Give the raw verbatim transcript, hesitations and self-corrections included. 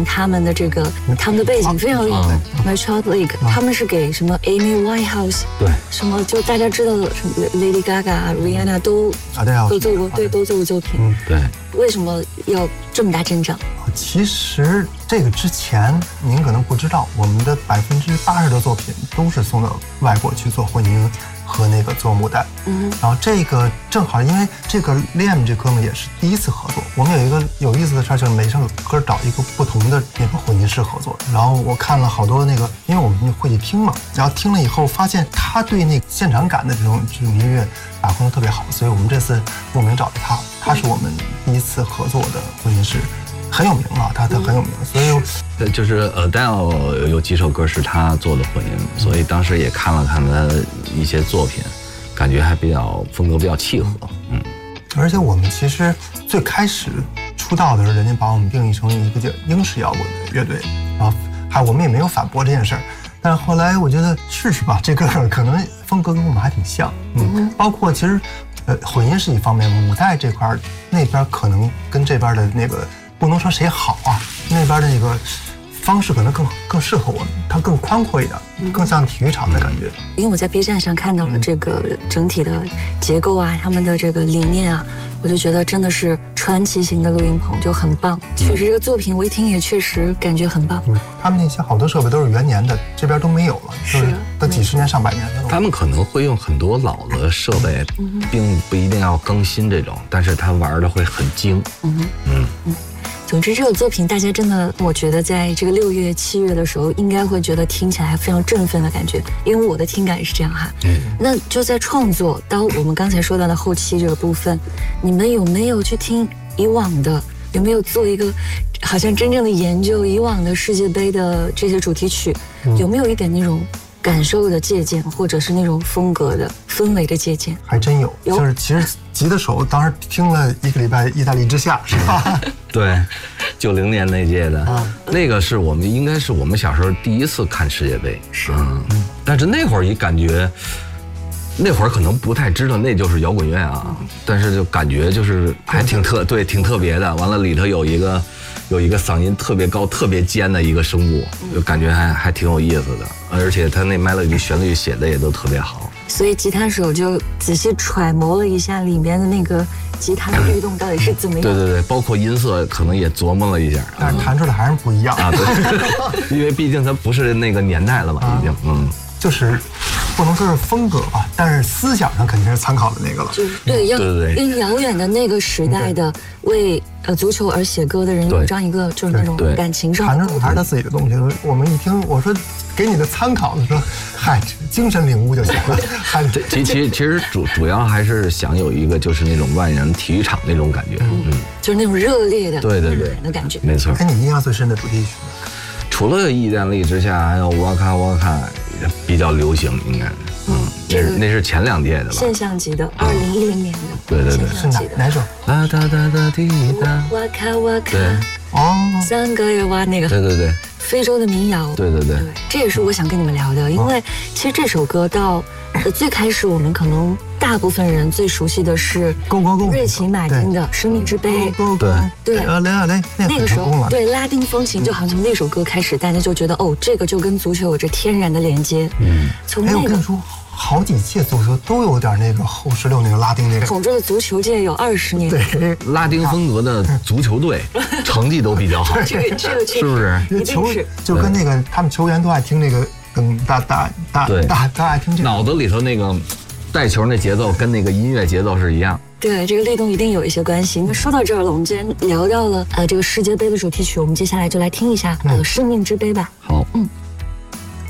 情，他们的这个他们的背景非常有名。My Child League， 他们是给什么 Amy Winehouse， 对， 什么就大家知道的什么 Lady Gaga、Rihanna 都都做过，对，都做过作品。 嗯，对。 为什么要这么大阵仗？ 其实这个之前您可能不知道，我们的百分之八十的作品都是送到外国去做混音和那个做母带。嗯，然后这个正好因为这个 Liam 这哥们也是第一次合作，我们有一个有意思的事儿，就是每首歌找一个不同的那个混音师合作。然后我看了好多那个，因为我们会去听嘛，然后听了以后发现他对那个现场感的这种这种音乐把控的特别好，所以我们这次慕名找了他，他是我们第一次合作的混音师。很有名啊，他他很有名，所以就是 Adele 有几首歌是他做的混音，所以当时也看了看他一些作品，感觉还比较风格比较契合。嗯， 而且我们其实最开始出道的时候，人家把我们定义成一个叫英式摇滚的乐队，然后还我们也没有反驳这件事儿。但是后来我觉得试试吧，这歌可能风格跟我们还挺像，嗯，包括其实呃混音是一方面，母带这块那边可能跟这边的那个。不能说谁好啊，那边的那个方式可能更更适合我们，它更宽阔一点，更像体育场的感觉。 因为我在 B 站上看到了这个整体的结构啊，他们的这个理念啊，我就觉得真的是传奇型的录音棚，就很棒。确实这个作品我一听也确实感觉很棒。 嗯，他们那些好多设备都是元年的，这边都没有了，就是都几十年上百年的。 他们可能会用很多老的设备，并不一定要更新这种，但是他玩的会很精。嗯嗯嗯。 总之，这首作品大家真的，我觉得在这个六月、七月的时候，应该会觉得听起来非常振奋的感觉，因为我的听感也是这样哈。嗯。那就在创作到我们刚才说到的后期这个部分，你们有没有去听以往的？有没有做一个好像真正的研究以往的世界杯的这些主题曲？嗯、有没有一点那种感受的借鉴，或者是那种风格的氛围的借鉴？ 还真有，有就是其实吉的手当时听了一个礼拜《意大利之夏》，是吧？ 对，九零年那届的，啊、那个是我们应该是我们小时候第一次看世界杯， 是， 嗯，但是那会儿也感觉，那会儿可能不太知道那就是摇滚乐啊，嗯、但是就感觉就是还挺特，对，挺特别的。完了里头有一个有一个嗓音特别高、特别尖的一个声部，就感觉还还挺有意思的，而且他那 melody 旋律写的也都特别好。 所以吉他手就仔细揣摩了一下里面的那个吉他的律动到底是怎么样。 对对对，包括音色可能也琢磨了一下， 但是弹出来还是不一样啊。 对，因为毕竟它不是那个年代了嘛，已经，嗯， 就是不能说是风格吧，但是思想上肯定是参考的那个了。 就是对，要跟遥远的那个时代的为呃足球而写歌的人有这样一个就是那种感情上， 反正还是他自己的东西。我们一听，我说给你的参考的时候，嗨，精神领悟就行了。 其其其实主主要还是想有一个就是那种万人体育场那种感觉，嗯，嗯就是那种热烈的、 对对对的感觉。 没错。 哎，你印象最深的主题曲？ 除了《意大利之夏》，还有《哇卡哇卡》比较流行，应该，嗯，那是那是前两届的吧？ 现象级的，二零一零年的。 对对对， 是哪哪首？ 哒哒哒哒滴哒。 哇卡哇卡。 对。 哦。 三个月哇那个。 对对对。 非洲的民谣。 对对对。 对，这也是我想跟你们聊的，因为其实这首歌到最开始我们可能大部分人最熟悉的是瑞奇马丁的《生命之杯》。 对对。 啊来啊来， 那个时候对拉丁风情，就好像从那首歌开始，大家就觉得哦，这个就跟足球有着天然的连接。嗯。从那个。 哎，我跟你说。好几届足球都有点那个后十六那个拉丁那个， 统治了足球界有二十年。 对， 拉丁风格的足球队成绩都比较好， 这个这个是不是？ 球就跟那个他们球员都爱听那个嗯大大大大大爱听这个， 脑子里头那个带球那节奏跟那个音乐节奏是一样。 对，这个律动一定有一些关系。那说到这儿了，我们既然聊到了呃这个世界杯的主题曲，我们接下来就来听一下呃《生命之杯》吧。 好。